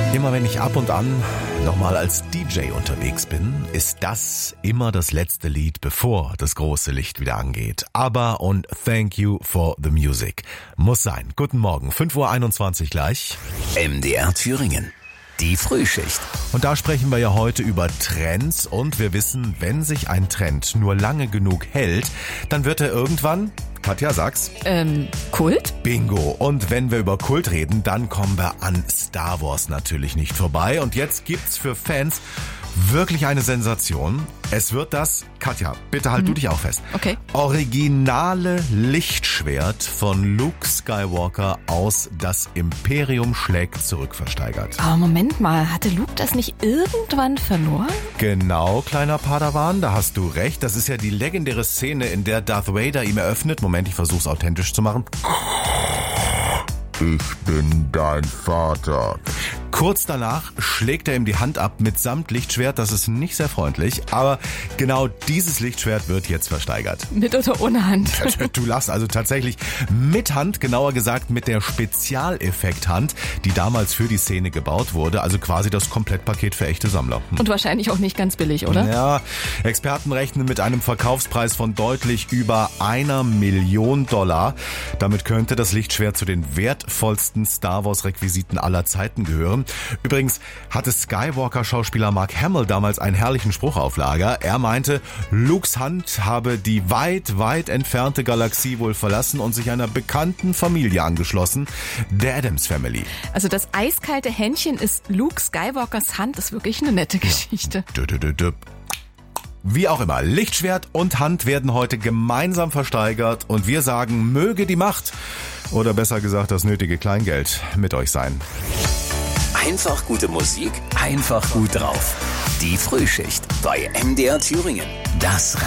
Immer wenn ich ab und an nochmal als DJ unterwegs bin, ist das immer das letzte Lied, bevor das große Licht wieder angeht. ABBA und Thank You for the Music. Muss sein. Guten Morgen, 5:21 Uhr gleich. MDR Thüringen. Die Frühschicht. Und da sprechen wir ja heute über Trends und wir wissen, wenn sich ein Trend nur lange genug hält, dann wird er irgendwann, Katja, sag's. Kult? Bingo. Und wenn wir über Kult reden, dann kommen wir an Star Wars natürlich nicht vorbei. Und jetzt gibt's für Fans wirklich eine Sensation. Es wird das, Katja, bitte halt du dich auch fest. Okay. Originale Lichtschwert von Luke Skywalker aus Das Imperium schlägt zurück versteigert. Aber Moment mal, hatte Luke das nicht irgendwann verloren? Genau, kleiner Padawan, da hast du recht. Das ist ja die legendäre Szene, in der Darth Vader ihm eröffnet. Moment, ich versuch's authentisch zu machen. Ich bin dein Vater. Kurz danach schlägt er ihm die Hand ab mitsamt Lichtschwert. Das ist nicht sehr freundlich, aber genau dieses Lichtschwert wird jetzt versteigert. Mit oder ohne Hand? Du lachst, also tatsächlich mit Hand, genauer gesagt mit der Spezialeffekt-Hand, die damals für die Szene gebaut wurde. Also quasi das Komplettpaket für echte Sammler. Und wahrscheinlich auch nicht ganz billig, oder? Ja, Experten rechnen mit einem Verkaufspreis von deutlich über $1 Million. Damit könnte das Lichtschwert zu den wertvollsten Star Wars Requisiten aller Zeiten gehören. Übrigens hatte Skywalker-Schauspieler Mark Hamill damals einen herrlichen Spruch auf Lager. Er meinte, Lukes Hand habe die weit, weit entfernte Galaxie wohl verlassen und sich einer bekannten Familie angeschlossen, der Addams Family. Also das eiskalte Händchen ist Luke Skywalkers Hand, ist wirklich eine nette Geschichte. Wie auch immer, Lichtschwert und Hand werden heute gemeinsam versteigert und wir sagen, möge die Macht oder besser gesagt das nötige Kleingeld mit euch sein. Einfach gute Musik, einfach gut drauf. Die Frühschicht bei MDR Thüringen. Das